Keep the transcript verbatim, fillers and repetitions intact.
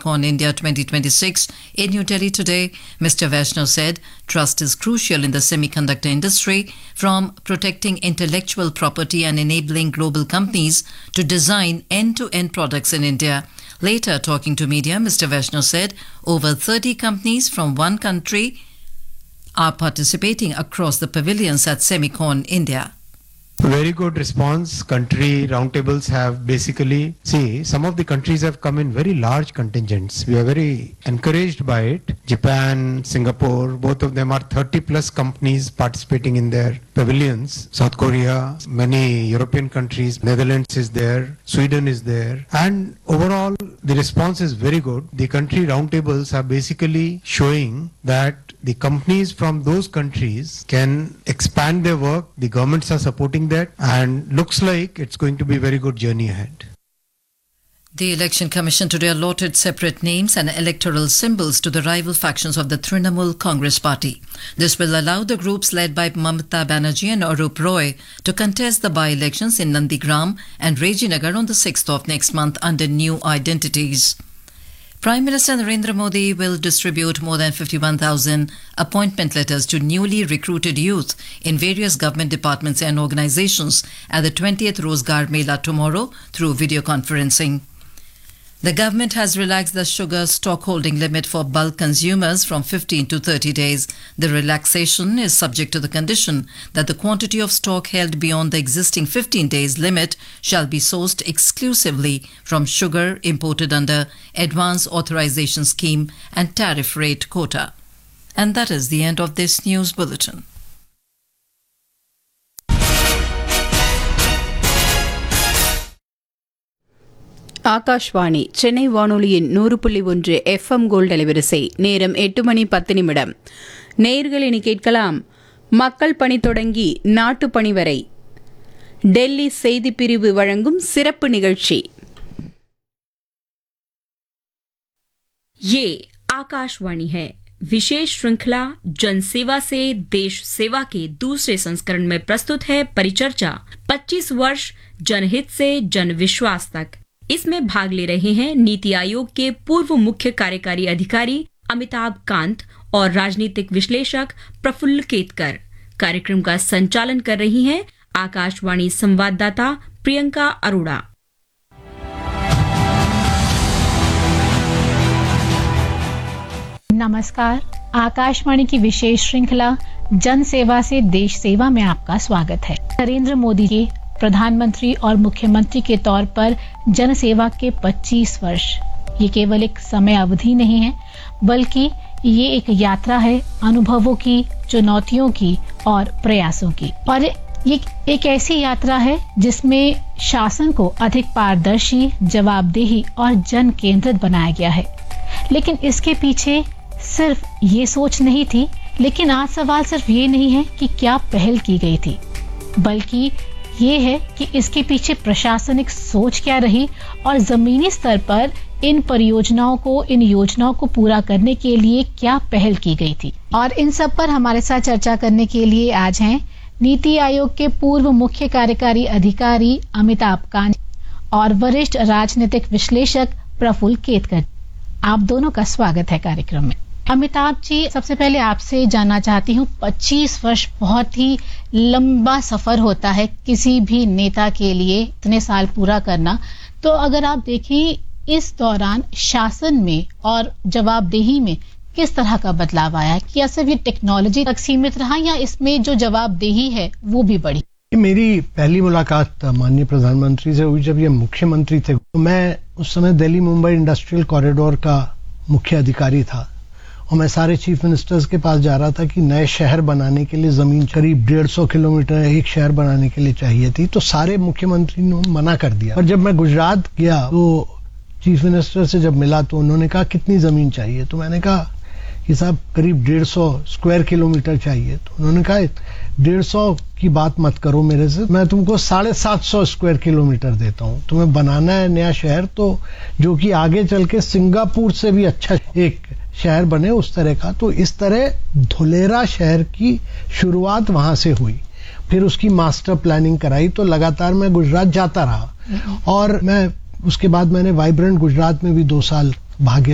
Semicon India twenty twenty-six in New Delhi today. Mister Vaishnav said trust is crucial in the semiconductor industry, from protecting intellectual property and enabling global companies to design end-to-end products in India. Later, talking to media, Mister Vaishnav said over thirty companies from one country are participating across the pavilions at Semicon India. Very good response. Country roundtables have basically, see, some of the countries have come in very large contingents. We are very encouraged by it. Japan, Singapore, both of them are thirty plus companies participating in their pavilions. South Korea, many European countries, Netherlands is there, Sweden is there. And overall, the response is very good. The country roundtables are basically showing that the companies from those countries can expand their work. The governments are supporting that, and looks like it's going to be a very good journey ahead. The Election Commission today allotted separate names and electoral symbols to the rival factions of the Trinamool Congress Party. This will allow the groups led by Mamata Banerjee and Arup Roy to contest the by-elections in Nandigram and Rajinagar on the sixth of next month under new identities. Prime Minister Narendra Modi will distribute more than fifty-one thousand appointment letters to newly recruited youth in various government departments and organizations at the twentieth Rozgar Mela tomorrow through video conferencing. The government has relaxed the sugar stockholding limit for bulk consumers from fifteen to thirty days. The relaxation is subject to the condition that the quantity of stock held beyond the existing fifteen days limit shall be sourced exclusively from sugar imported under Advance Authorization Scheme and Tariff Rate Quota. And that is the end of this news bulletin. Akashvani Chennai வானொலியின் நூறு புள்ளி ஒன்று FM gold அலைவரிசை. நேரம் எட்டு மணி பத்து நிமிடம். நேயர்கள் இனி கேட்கலாம் மக்கள் பணி தொடங்கி நாட்டு பணி வரை டெல்லி செய்தி பிரிவு வழங்கும் சிறப்பு நிகழ்ச்சி. ये आकाशवाणी है. विशेष श्रृंखला जनसेवा से देश सेवा के दूसरे संस्करण में प्रस्तुत है परिचर्चा पच्चीस वर्ष जनहित से जन विश्वास तक. इसमें भाग ले रहे हैं नीति आयोग के पूर्व मुख्य कार्यकारी अधिकारी अमिताभ कांत और राजनीतिक विश्लेषक प्रफुल्ल केतकर. कार्यक्रम का संचालन कर रही हैं आकाशवाणी संवाददाता प्रियंका अरोड़ा. नमस्कार. आकाशवाणी की विशेष श्रृंखला जन सेवा से देश सेवा में आपका स्वागत है. नरेंद्र मोदी के प्रधानमंत्री और मुख्यमंत्री के तौर पर जन सेवा के पच्चीस वर्ष, ये केवल एक समय अवधि नहीं है, बल्कि ये एक यात्रा है अनुभवों की, चुनौतियों की और प्रयासों की. और ये एक ऐसी यात्रा है जिसमें शासन को अधिक पारदर्शी, जवाबदेही और जन केंद्रित बनाया गया है. लेकिन इसके पीछे सिर्फ ये सोच नहीं थी. लेकिन आज सवाल सिर्फ ये नहीं है कि क्या पहल की गई थी, बल्कि ये है कि इसके पीछे प्रशासनिक सोच क्या रही और जमीनी स्तर पर इन परियोजनाओं को, इन योजनाओं को पूरा करने के लिए क्या पहल की गई थी. और इन सब पर हमारे साथ चर्चा करने के लिए आज हैं नीति आयोग के पूर्व मुख्य कार्यकारी अधिकारी अमिताभ कांत और वरिष्ठ राजनीतिक विश्लेषक प्रफुल्ल केतकर. आप दोनों का स्वागत है कार्यक्रम में. अमिताभ जी, सबसे पहले आपसे जानना चाहती हूँ, पच्चीस वर्ष बहुत ही लंबा सफर होता है किसी भी नेता के लिए, इतने साल पूरा करना. तो अगर आप देखें इस दौरान शासन में और जवाबदेही में किस तरह का बदलाव आया, क्या सिर्फ ये टेक्नोलॉजी तक सीमित रहा या इसमें जो जवाबदेही है वो भी बढ़ी? मेरी पहली मुलाकात माननीय प्रधानमंत्री से हुई जब ये मुख्यमंत्री थे. तो मैं उस समय दिल्ली मुंबई इंडस्ट्रियल कॉरिडोर का मुख्य अधिकारी था और मैं सारे चीफ मिनिस्टर्स के पास जा रहा था कि नए शहर बनाने के लिए जमीन करीब डेढ़ सौ किलोमीटर एक शहर बनाने के लिए चाहिए थी. तो सारे मुख्यमंत्री ने मना कर दिया. और जब मैं गुजरात गया तो चीफ मिनिस्टर से जब मिला तो उन्होंने कहा कितनी जमीन चाहिए. तो मैंने कहा कि साहब करीब डेढ़ सौ स्क्वायर किलोमीटर चाहिए. तो उन्होंने कहा डेढ़ सौ की बात मत करो मेरे से, मैं तुमको साढ़े सात सौ स्क्वायर किलोमीटर देता हूँ. तुम्हें बनाना है नया शहर तो जो कि आगे चल के सिंगापुर से भी अच्छा एक शहर बने उस तरह का. तो इस तरह धुलेरा शहर की शुरुआत वहां से हुई. फिर उसकी मास्टर प्लानिंग कराई. तो लगातार मैं गुजरात जाता रहा और मैं उसके बाद मैंने वाइब्रेंट गुजरात में भी दो साल भागे